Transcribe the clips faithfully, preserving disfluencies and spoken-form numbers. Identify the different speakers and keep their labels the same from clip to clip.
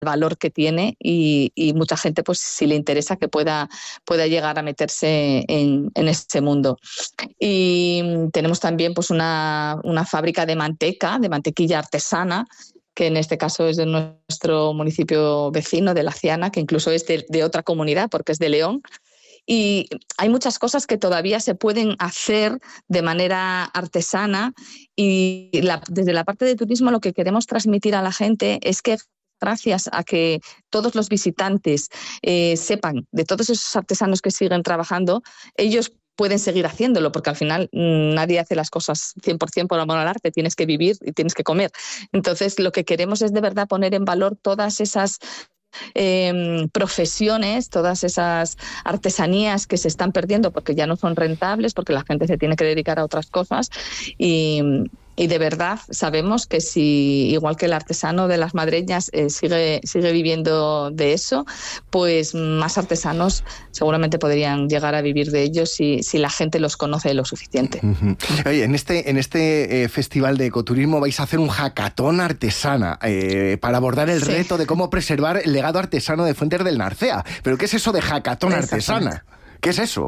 Speaker 1: valor que tiene y, y mucha gente, pues si le interesa, que pueda, pueda llegar a meterse en, en este mundo. Y tenemos también pues una, una fábrica de manteca, de mantequilla artesana, que en este caso es de nuestro municipio vecino, de Laciana, que incluso es de, de otra comunidad porque es de León. Y hay muchas cosas que todavía se pueden hacer de manera artesana y la, desde la parte de turismo lo que queremos transmitir a la gente es que gracias a que todos los visitantes eh, sepan de todos esos artesanos que siguen trabajando, ellos pueden seguir haciéndolo, porque al final mmm, nadie hace las cosas cien por ciento por amor al arte, tienes que vivir y tienes que comer. Entonces, lo que queremos es de verdad poner en valor todas esas Eh, profesiones, todas esas artesanías que se están perdiendo porque ya no son rentables, porque la gente se tiene que dedicar a otras cosas y, y de verdad sabemos que si, igual que el artesano de las madreñas eh, sigue, sigue viviendo de eso, pues más artesanos seguramente podrían llegar a vivir de ellos si, si la gente los conoce lo suficiente.
Speaker 2: Uh-huh. Oye, en este, en este eh, festival de ecoturismo vais a hacer un hackathon artesana eh, para abordar el sí. reto de cómo preservar el legado artesano de Fuentes del Narcea. ¿Pero qué es eso de hackathon artesana? ¿Qué es eso?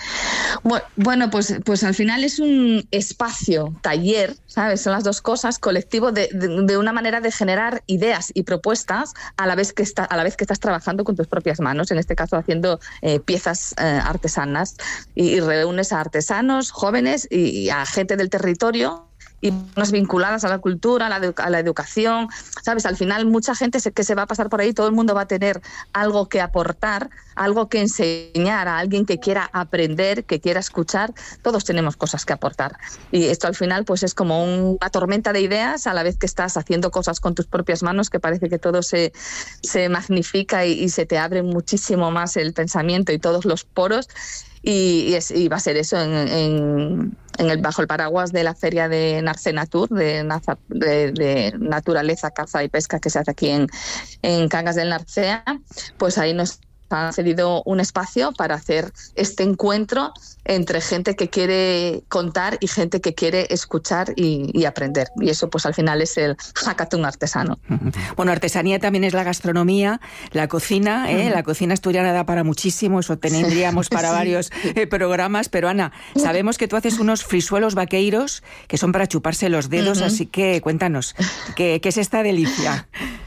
Speaker 1: Bueno, pues, pues al final es un espacio, taller, ¿sabes? Son las dos cosas, colectivo, de, de, de una manera de generar ideas y propuestas a la vez que, está, a la vez que estás trabajando con tus propias manos, en este caso haciendo eh, piezas eh, artesanas, y, y reúnes a artesanos, jóvenes y, y a gente del territorio, y unas vinculadas a la cultura, a la, edu- a la educación, ¿sabes? Al final mucha gente se, que se va a pasar por ahí, todo el mundo va a tener algo que aportar, algo que enseñar a alguien que quiera aprender, que quiera escuchar, todos tenemos cosas que aportar. Y esto al final pues es como un, una tormenta de ideas a la vez que estás haciendo cosas con tus propias manos, que parece que todo se, se magnifica y, y se te abre muchísimo más el pensamiento y todos los poros. Y, y, es, y va a ser eso en, en, en el, bajo el paraguas de la feria de Narcenatur, de, de, de naturaleza, caza y pesca que se hace aquí en, en Cangas del Narcea, pues ahí nos han cedido un espacio para hacer este encuentro entre gente que quiere contar y gente que quiere escuchar y, y aprender. Y eso pues al final es el hackathon artesano.
Speaker 3: Bueno, artesanía también es la gastronomía, la cocina, ¿eh? Uh-huh. La cocina asturiana da para muchísimo, eso tendríamos para sí. varios eh, programas, pero Ana, sabemos que tú haces unos frisuelos vaqueiros que son para chuparse los dedos, uh-huh. así que cuéntanos, ¿qué, qué es esta delicia?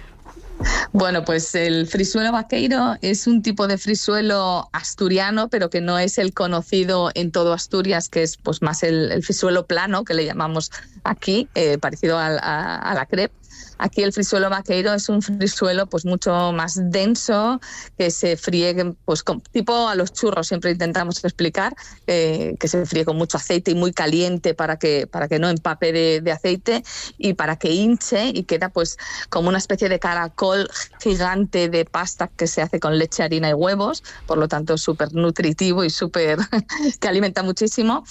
Speaker 1: Bueno, pues el frisuelo vaqueiro es un tipo de frisuelo asturiano, pero que no es el conocido en todo Asturias, que es pues más el, el frisuelo plano, que le llamamos aquí, eh, parecido a, a, a la crepe. Aquí el frisuelo vaqueiro es un frisuelo pues mucho más denso, que se fríe pues con, tipo a los churros, siempre intentamos explicar, eh, que se fríe con mucho aceite y muy caliente para que, para que no empape de, de aceite y para que hinche y queda pues como una especie de caracol gigante de pasta que se hace con leche, harina y huevos, por lo tanto súper nutritivo y súper que alimenta muchísimo.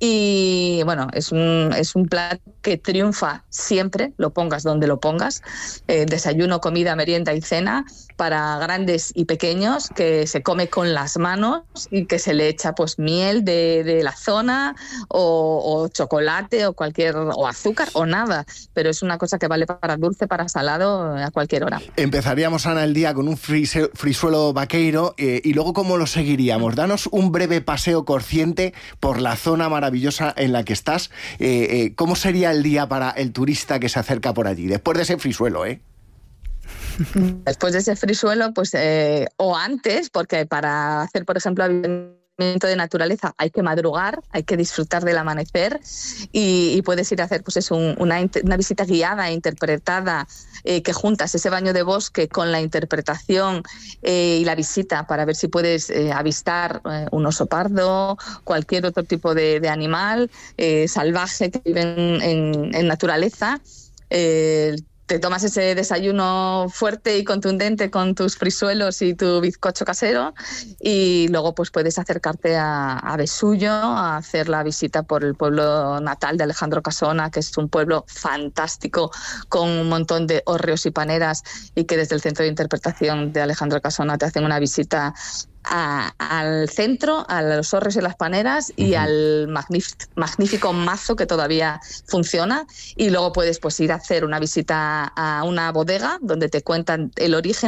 Speaker 1: Y bueno, es un, es un plato que triunfa siempre, lo pongas donde lo pongas, eh, desayuno, comida, merienda y cena, para grandes y pequeños, que se come con las manos y que se le echa pues miel de, de la zona o, o chocolate o cualquier o azúcar o nada, pero es una cosa que vale para dulce, para salado, a cualquier hora.
Speaker 2: Empezaríamos, Ana, el día con un frise, frisuelo vaqueiro eh, y luego ¿cómo lo seguiríamos? Danos un breve paseo consciente por la zona maravillosa en la que estás. Eh, eh, ¿Cómo sería el día para el turista que se acerca por allí? Después de ese frisuelo, ¿eh?
Speaker 1: Después de ese frisuelo, pues, eh, o antes, porque para hacer, por ejemplo, avistamiento de naturaleza hay que madrugar, hay que disfrutar del amanecer y, y puedes ir a hacer pues eso, un, una, una visita guiada, interpretada, eh, que juntas ese baño de bosque con la interpretación eh, y la visita para ver si puedes eh, avistar eh, un oso pardo, cualquier otro tipo de, de animal eh, salvaje que vive en, en, en naturaleza. Eh, Te tomas ese desayuno fuerte y contundente con tus frisuelos y tu bizcocho casero y luego pues puedes acercarte a, a Besullo a hacer la visita por el pueblo natal de Alejandro Casona, que es un pueblo fantástico con un montón de hórreos y paneras y que desde el Centro de Interpretación de Alejandro Casona te hacen una visita A, al centro, a los hórreos y las paneras y uh-huh. al magnífico, magnífico mazo que todavía funciona y luego puedes pues ir a hacer una visita a una bodega donde te cuentan el origen